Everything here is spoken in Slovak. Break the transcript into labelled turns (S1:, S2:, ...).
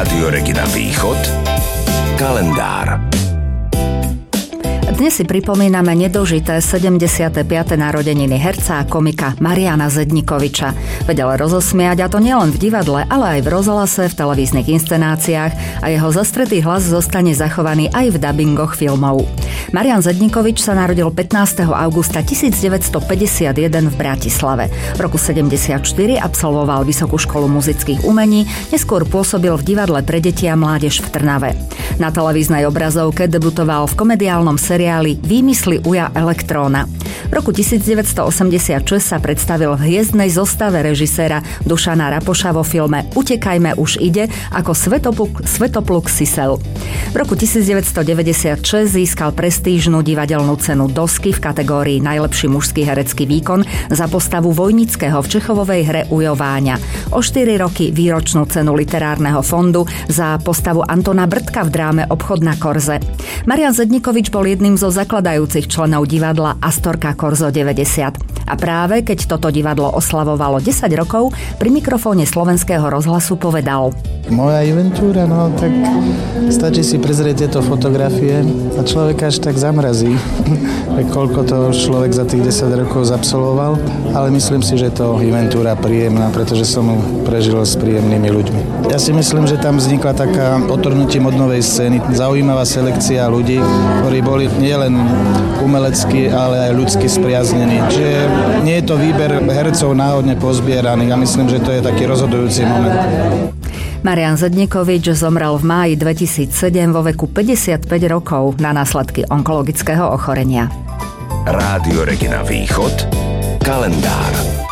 S1: Rádio Regina Východ. Kalendár.
S2: Dnes si pripomíname nedožité 75. narodeniny herca a komika Mariana Zednikoviča. Vedel rozosmiať, a to nielen v divadle, ale aj v rozhlase, v televíznych inscenáciách, a jeho zastretý hlas zostane zachovaný aj v dabingoch filmov. Marian Zednikovič sa narodil 15. augusta 1951 v Bratislave. V roku 74 absolvoval Vysokú školu muzických umení, neskôr pôsobil v divadle pre deti a mládež v Trnave. Na televíznej obrazovke debutoval v komediálnom seriáli Výmysly Uja Elektróna. V roku 1986 sa predstavil v hviezdnej zostave režiséra Dušana Rapoša vo filme Utekajme, už ide ako Svetopluk Sisel. V roku 1996 získal prestížnu divadelnú cenu Dosky v kategórii Najlepší mužský herecký výkon za postavu Vojnického v Čechovovej hre Ujo Váňa. O 4 roky výročnú cenu Literárneho fondu za postavu Antona Brtka v dráme Obchod na Korze. Marian Zednikovič bol jedným zo zakladajúcich členov divadla Astorka Korzo 90. A práve keď toto divadlo oslavovalo 10 rokov, pri mikrofóne Slovenského rozhlasu povedal:
S3: Moja inventúra, no tak stačí si prezrieť tieto fotografie a človek až tak zamrazí, koľko to človek za tých 10 rokov zabsolvoval, ale myslím si, že to inventúra príjemná, pretože som ju prežil s príjemnými ľuďmi. Ja si myslím, že tam vznikla taká otrhnutím od novej scény, zaujímavá selekcia ľudí, ktorí boli nielen umelecky, ale aj ľudsky spriaznení. Čiže nie je to výber hercov náhodne pozbieraných a myslím, že to je taký rozhodujúci moment.
S2: Marian Zednikovič zomrel v máji 2007 vo veku 55 rokov na následky onkologického ochorenia.
S1: Rádio Regina Východ. Kalendár.